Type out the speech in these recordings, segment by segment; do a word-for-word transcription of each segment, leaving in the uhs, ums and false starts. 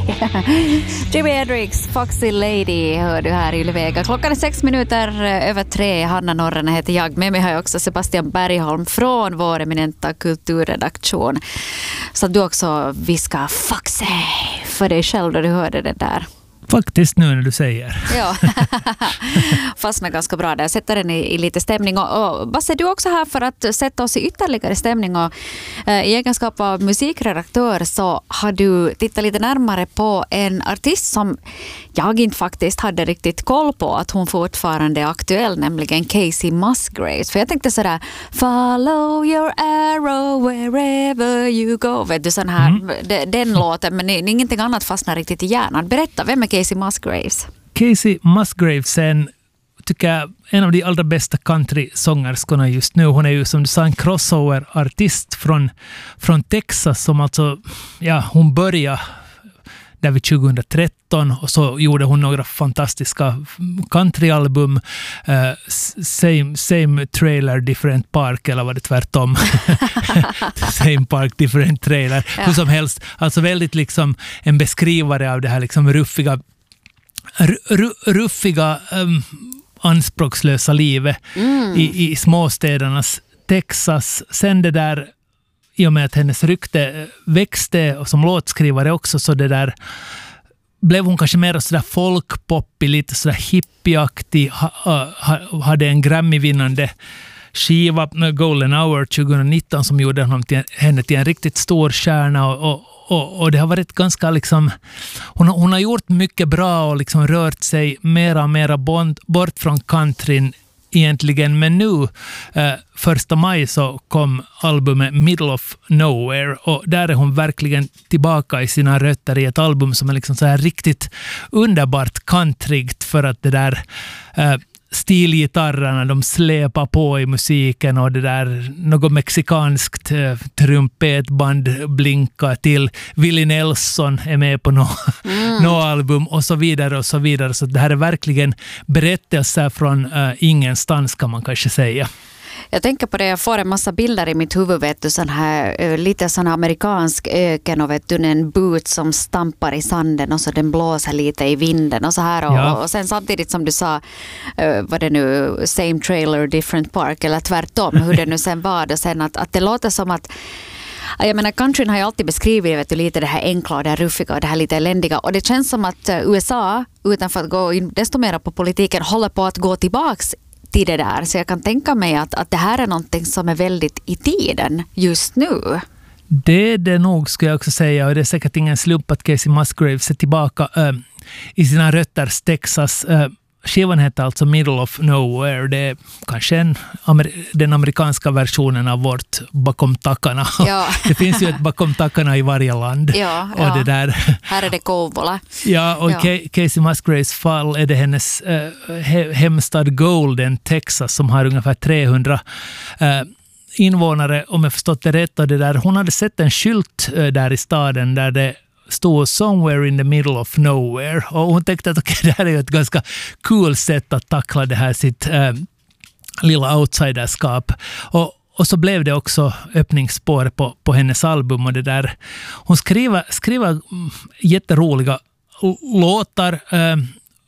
Jimi Hendrix, Foxy Lady hör du här i Ylevega. Klockan är sex minuter över tre. Hanna Norren heter jag. Med mig har jag också Sebastian Bergholm från vår eminenta kulturredaktion. Så att du också viskar Foxy för dig själv då du hörde det där. Faktiskt nu när du säger. Ja, fastnar ganska bra där. Sätter den i, i lite stämning. Och, och Basse, du är också här för att sätta oss i ytterligare stämning. Och, eh, i egenskap av musikredaktör så har du tittat lite närmare på en artist som jag inte faktiskt hade riktigt koll på att hon fortfarande är aktuell, nämligen Kacey Musgraves. För jag tänkte sådär, follow your arrow wherever you go. Vet du, sån här, mm. den, den låten, men ingenting annat fastnar riktigt i hjärnan. Berätta, vem är Kacey Musgraves? Kacey Musgraves är en, tycker jag, en av de allra bästa country-sångerskorna just nu. Hon är ju, som du sa, en crossover-artist från, från Texas som alltså, ja, hon började där vid tjugohundratretton och så gjorde hon några fantastiska countryalbum. Uh, same, same trailer, different park, eller var det tvärtom? Same park, different trailer. Ja. Hur som helst, alltså väldigt liksom en beskrivare av det här liksom ruffiga r- ruffiga um, anspråkslösa livet mm. i, i småstädernas Texas. Sen det där, i och med att hennes rykte växte och som låtskrivare också, så det där blev hon kanske mer sådär folkpoppig, lite sådär hippieaktig, ha, ha, hade en Grammy-vinnande skiva Golden Hour tjugohundranitton som gjorde honom till, henne till en riktigt stor stjärna och, och, och, och det har varit ganska liksom, hon, hon har gjort mycket bra och liksom rört sig mera och mera bort, bort från countryn egentligen, men nu eh, första maj så kom albumet Middle of Nowhere och där är hon verkligen tillbaka i sina rötter i ett album som är liksom så här riktigt underbart countrygt, för att det där eh, stilgitarrarna, de släpar på i musiken och det där något mexikanskt eh, trumpetband blinkar till. Willie Nelson är med på något mm. nå album och så vidare och så vidare. Så det här är verkligen berättelser från eh, ingenstans, kan man kanske säga. Jag tänker på det, jag får en massa bilder i mitt huvud, vet du, sån här, lite sån amerikansk öken och vet du, en boot som stampar i sanden och så den blåser lite i vinden och så här och, ja. och sen samtidigt som du sa, var det nu same trailer, different park eller tvärtom, hur det nu sen var det sen, att, att det låter som att jag menar, countryn har ju alltid beskrivit, vet du, lite det här enkla och det här ruffiga och det här lite eländiga, och det känns som att U S A, utanför att gå in desto mer på politiken, håller på att gå tillbaks till det där. Så jag kan tänka mig att, att det här är någonting som är väldigt i tiden just nu. Det är det nog, skulle jag också säga, och det är säkert ingen slump att Kacey Musgraves är tillbaka äh, i sina rötters Texas. Äh, skivan heter alltså Middle of Nowhere. Det är kanske en, amer- den amerikanska versionen av vårt bakom tackarna. Ja. Det finns ju ett bakom tackarna i varje land. Ja, och ja. Det där. Här är det Kouvola. Ja, och ja. i Kacey Musgraves fall är det hennes äh, he- hemstad Golden, Texas, som har ungefär trehundra äh, invånare, om jag förstått det rätt. Och det där. Hon hade sett en skylt äh, där i staden där det stod somewhere in the middle of nowhere. Och hon tänkte att okay, det här är ett ganska cool sätt att tackla det här sitt äh, lilla outsiderskap. Och, och så blev det också öppningsspår på, på hennes album. Och det där. Hon skriver, skriver jätteroliga låtar äh,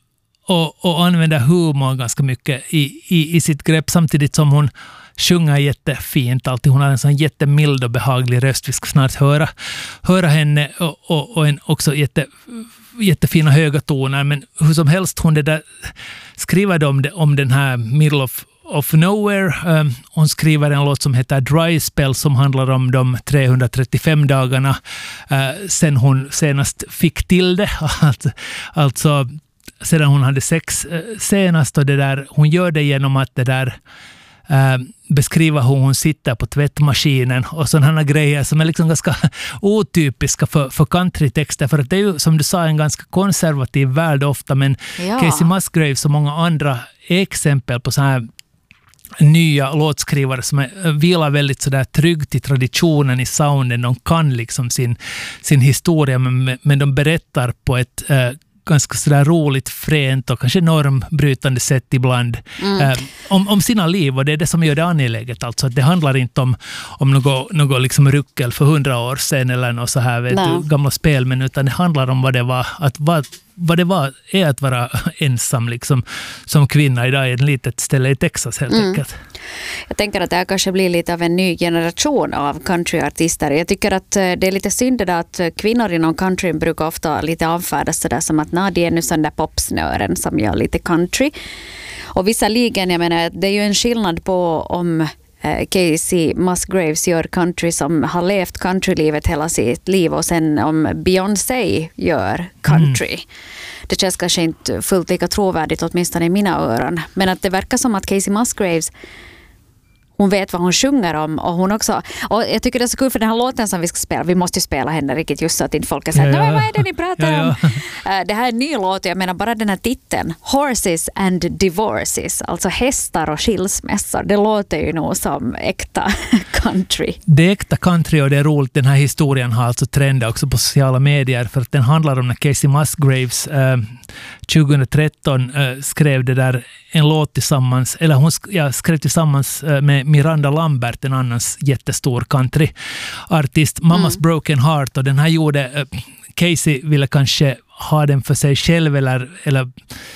och, och använder humor ganska mycket i, i, i sitt grepp, samtidigt som hon sjunger jättefint alltid. Hon har en sån jättemild och behaglig röst. Vi ska snart höra, höra henne och, och, och en också jätte, jättefina höga toner. Men hur som helst, hon det där, skriver om, det, om den här Middle of, of Nowhere. Um, hon skriver en låt som heter Dry Spell som handlar om de trehundratrettiofem dagarna uh, sen hon senast fick till det. alltså, alltså sedan hon hade sex uh, senast, och det där, hon gör det genom att det där Uh, beskriva hur hon sitter på tvättmaskinen och sådana grejer som är liksom ganska otypiska för, för countrytexter, för att det är ju, som du sa, en ganska konservativ värld ofta, men ja. Kacey Musgraves och många andra exempel på så här nya låtskrivare som är, vilar väldigt sådär tryggt i traditionen i sounden. De kan liksom sin, sin historia, men, men de berättar på ett uh, ganska sådär roligt, fränt och kanske normbrytande sätt ibland mm. eh, om, om sina liv, och det är det som gör det angeläget. Alltså att det handlar inte om, om något, något liksom ruckel för hundra år sedan eller något så här, vet du, gamla spel, men utan det handlar om vad det var att vad, vad det var är att vara ensam liksom, som kvinna idag i ett litet ställe i Texas helt mm. enkelt. Jag tänker att det här kanske blir lite av en ny generation av countryartister. Jag tycker att det är lite synd det att kvinnor inom country brukar ofta lite avfärdas sådär som att nah, det är nu sån där popsnören som gör lite country. Och visserligen, jag menar, det är ju en skillnad på om Casey Musgraves gör country som har levt countrylivet hela sitt liv och sen om Beyoncé gör country. Mm. Det känns kanske inte fullt lika trovärdigt åtminstone i mina öron. Men att det verkar som att Casey Musgraves, hon vet vad hon sjunger om och hon också, och jag tycker det är så kul för den här låten som vi ska spela, vi måste ju spela henne riktigt just så att inte folk säger, ja, ja. vad är det ni pratar ja, ja. om? Det här är en ny låt, jag menar bara den här titeln, Horses and Divorces, alltså hästar och skilsmässor, det låter ju nog som äkta country. Det är äkta country och det är roligt, den här historien har alltså trendat också på sociala medier för att den handlar om när Casey Musgraves eh, tjugohundratretton eh, skrev det där en låt tillsammans, eller hon sk- ja, skrev tillsammans eh, med Miranda Lambert, en annans jättestor countryartist, Mammas mm. Broken Heart, och den här gjorde, eh, Casey ville kanske ha den för sig själv eller, eller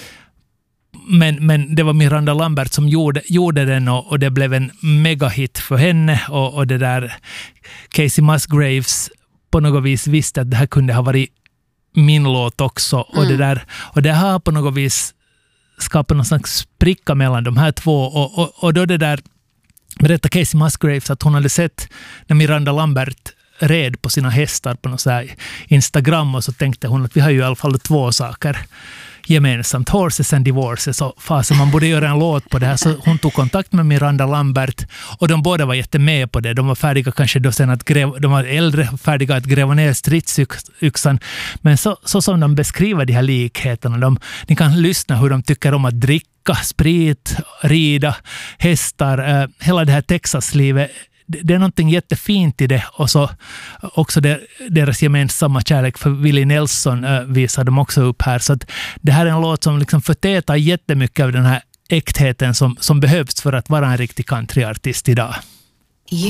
men, men det var Miranda Lambert som gjorde, gjorde den och, och det blev en megahit för henne och, och det där Casey Musgraves på något vis visste att det här kunde ha varit min låt också och mm. det där, och det har på något vis skapat någon slags spricka mellan de här två och, och, och då det där berättade Casey Musgraves att hon hade sett när Miranda Lambert red på sina hästar på något så här Instagram, och så tänkte hon att vi har ju i alla fall två saker gemensamt, Horses and Divorces, och fasen man borde göra en låt på det här, så hon tog kontakt med Miranda Lambert och de båda var jättemed på det. De var färdiga kanske då sen att gräva, de var äldre, färdiga att gräva ner stridsyxan, men så, så som de beskriver de här likheterna, de, ni kan lyssna hur de tycker om att dricka sprit, rida, hästar, eh, hela det här Texas-livet. Det är någonting jättefint i det, och så också det, deras gemensamma kärlek för Willie Nelson äh, visar de också upp här, så att det här är en låt som liksom förtätar jättemycket av den här äktheten som, som behövs för att vara en riktig countryartist idag.